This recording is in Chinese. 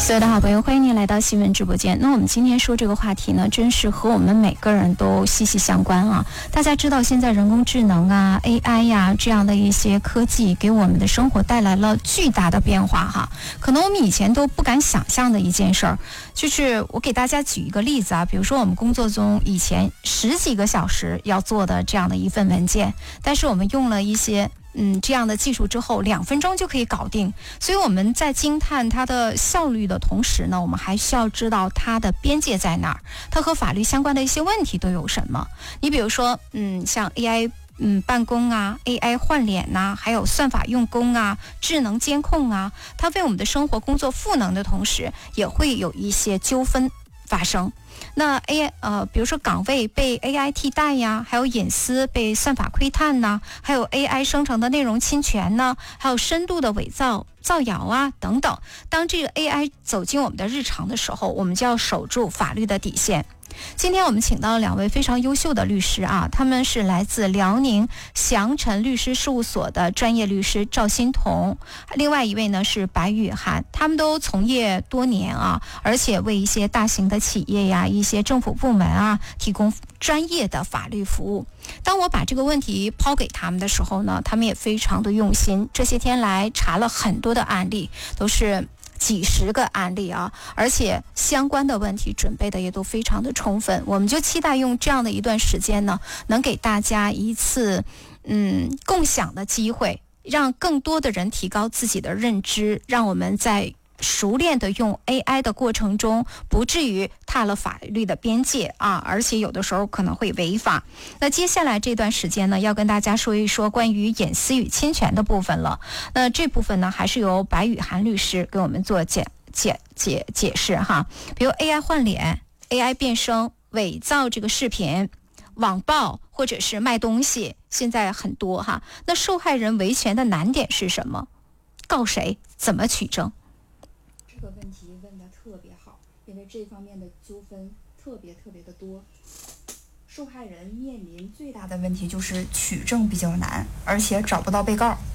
所有的好朋友，欢迎您来到新闻直播间。那我们今天说这个话题呢，真是和我们每个人都息息相关啊！大家知道，现在人工智能啊、AI 呀这样的一些科技，给我们的生活带来了巨大的变化哈。可能我们以前都不敢想象的一件事儿，就是我给大家举一个例子啊，比如说我们工作中以前10几个小时要做的这样的一份文件，但是我们用了一些这样的技术之后，2分钟就可以搞定。所以我们在惊叹它的效率的同时呢，我们还需要知道它的边界在哪儿，它和法律相关的一些问题都有什么。你比如说，像 AI 办公啊 ，AI 换脸呐，还有算法用工啊，智能监控啊，它为我们的生活工作赋能的同时，也会有一些纠纷发生。那比如说岗位被 AI 替代呀，还有隐私被算法窥探呐，还有 AI 生成的内容侵权呢，还有深度的伪造、造谣啊等等。当这个 AI 走进我们的日常的时候，我们就要守住法律的底线。今天我们请到了2位非常优秀的律师啊，他们是来自辽宁祥辰律师事务所的专业律师赵欣彤，另外一位呢是白雨涵，他们都从业多年啊，而且为一些大型的企业呀、一些政府部门啊提供专业的法律服务。当我把这个问题抛给他们的时候呢，他们也非常的用心，这些天来查了很多的案例，都是几十个案例啊，而且相关的问题准备的也都非常的充分。我们就期待用这样的一段时间呢，能给大家一次共享的机会，让更多的人提高自己的认知，让我们在熟练的用 AI 的过程中，不至于踏了法律的边界啊，而且有的时候可能会违法。那接下来这段时间呢，要跟大家说一说关于隐私与侵权的部分了。那这部分呢，还是由白雨涵律师给我们做解释哈。比如 AI 换脸、AI 变声、伪造这个视频、网暴或者是卖东西，现在很多哈。那受害人维权的难点是什么？告谁？怎么取证？ 这个问题问得特别好，因为这方面的纠纷特别的多。受害人面临最大的问题就是取证比较难，而且找不到被告。